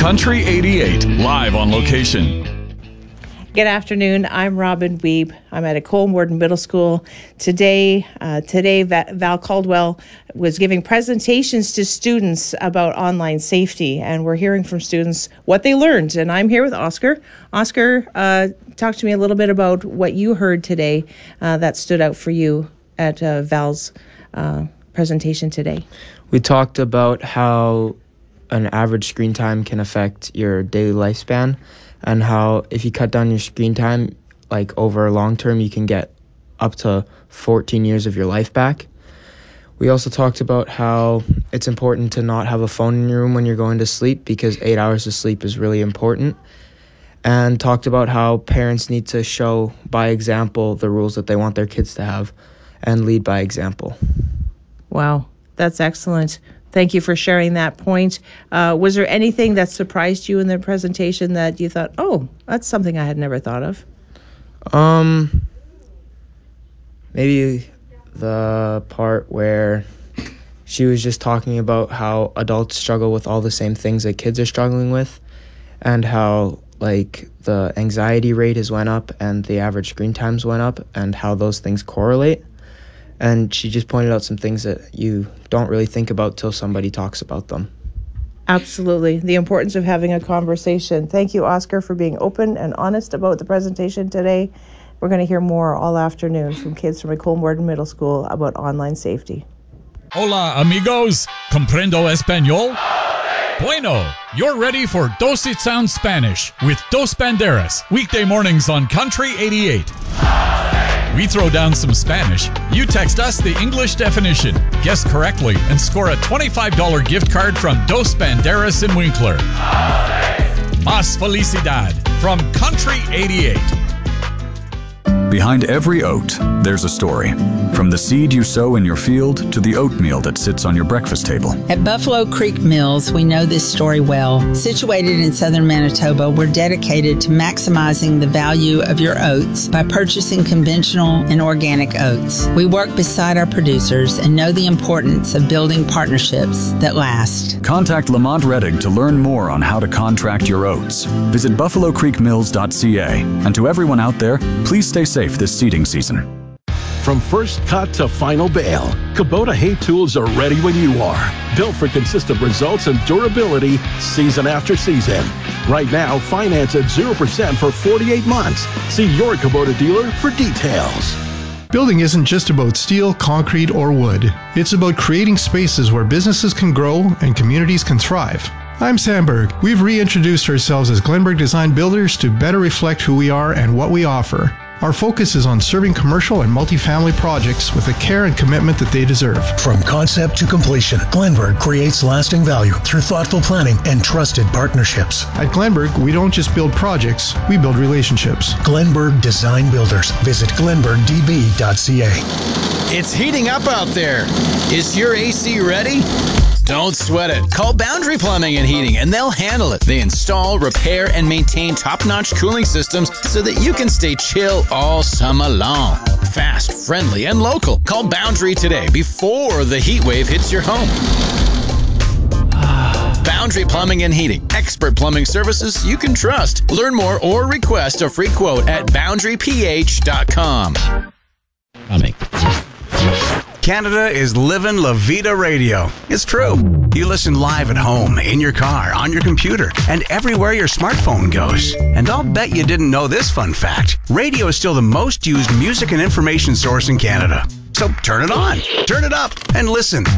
Country 88, live on location. Good afternoon. I'm Robin Weeb. I'm at a Colmorden Middle School. Today, Val Caldwell was giving presentations to students about online safety, and we're hearing from students what they learned. And I'm here with Oscar. Oscar, talk to me a little bit about what you heard today that stood out for you at Val's presentation today. We talked about how an average screen time can affect your daily lifespan, and how if you cut down your screen time, like over long term, you can get up to 14 years of your life back. We also talked about how it's important to not have a phone in your room when you're going to sleep, because 8 hours of sleep is really important. And talked about how parents need to show by example the rules that they want their kids to have and lead by example. Wow, that's excellent. Thank you for sharing that point. Was there anything that surprised you in the presentation that you thought, oh, that's something I had never thought of? Maybe the part where she was just talking about how adults struggle with all the same things that kids are struggling with, and how like the anxiety rate has went up and the average screen times went up, and how those things correlate. And she just pointed out some things that you don't really think about till somebody talks about them. Absolutely. The importance of having a conversation. Thank you, Oscar, for being open and honest about the presentation today. We're going to hear more all afternoon from kids from Colmorden Middle School about online safety. Hola, amigos. Comprendo español? Bueno, you're ready for Dos It Sounds Spanish with Dos Banderas, weekday mornings on Country 88. We throw down some Spanish. You text us the English definition, guess correctly, and score a $25 gift card from Dos Banderas in Winkler. Más felicidad from Country 88. Behind every oat, there's a story. From the seed you sow in your field to the oatmeal that sits on your breakfast table. At Buffalo Creek Mills, we know this story well. Situated in southern Manitoba, we're dedicated to maximizing the value of your oats by purchasing conventional and organic oats. We work beside our producers and know the importance of building partnerships that last. Contact Lamont Reddig to learn more on how to contract your oats. Visit buffalocreekmills.ca. And to everyone out there, please stay safe this seeding season. From first cut to final bale, Kubota hay tools are ready when you are. Built for consistent results and durability season after season. Right now, finance at 0% for 48 months. See your Kubota dealer for details. Building isn't just about steel, concrete, or wood. It's about creating spaces where businesses can grow and communities can thrive. I'm Sam Berg. We've reintroduced ourselves as Glenberg Design Builders to better reflect who we are and what we offer. Our focus is on serving commercial and multifamily projects with the care and commitment that they deserve. From concept to completion, Glenberg creates lasting value through thoughtful planning and trusted partnerships. At Glenberg, we don't just build projects, we build relationships. Glenberg Design Builders. Visit glenbergdb.ca. It's heating up out there. Is your AC ready? Don't sweat it. Call Boundary Plumbing and Heating, and they'll handle it. They install, repair, and maintain top-notch cooling systems so that you can stay chill all summer long. Fast, friendly, and local. Call Boundary today before the heat wave hits your home. Boundary Plumbing and Heating. Expert plumbing services you can trust. Learn more or request a free quote at boundaryph.com. Canada is living La Vida Radio. It's true. You listen live at home, in your car, on your computer, and everywhere your smartphone goes. And I'll bet you didn't know this fun fact. Radio is still the most used music and information source in Canada. So turn it on, turn it up, and listen.